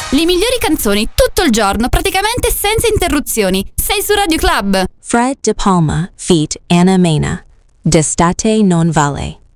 Le migliori canzoni tutto il giorno, praticamente senza interruzioni. Sei su Radio Club. Fred De Palma feat. Anna Mena. D'estate non vale.